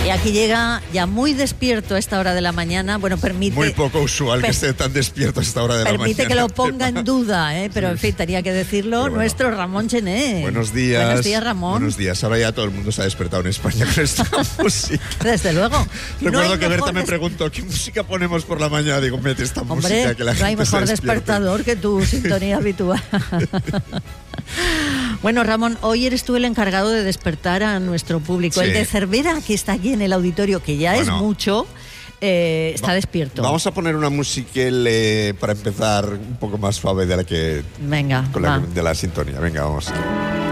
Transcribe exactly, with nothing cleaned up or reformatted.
Y aquí llega ya muy despierto a esta hora de la mañana. Bueno, permite... Muy poco usual que esté tan despierto a esta hora de la mañana. Permite que lo ponga en duda, ¿eh? Pero sí. En fin, tenía que decirlo bueno. Nuestro Ramón Chené. Buenos días. Buenos días, Ramón. Buenos días. Ahora ya todo el mundo se ha despertado en España con esta música. Desde luego. Recuerdo no que Berta me des... preguntó ¿qué música ponemos por la mañana? Digo, mete esta Hombre, música que la gente no hay mejor se despertador que tu sintonía habitual. Bueno, Ramón, hoy eres tú el encargado de despertar a nuestro público. Sí. El de Cervera, que está aquí en el auditorio, que ya bueno, es mucho, eh, está va, despierto. Vamos a poner una música para empezar un poco más suave de la que... Venga, con la, de la sintonía. Venga, vamos.